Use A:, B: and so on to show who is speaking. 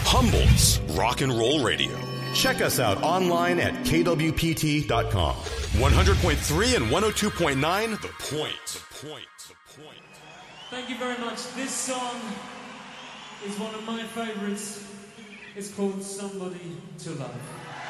A: Humboldt's Rock and Roll Radio. Check us out online at kwpt.com. 100.3 and 102.9, The Point.
B: Thank you very much. This song is one of my favorites. It's called Somebody to Love.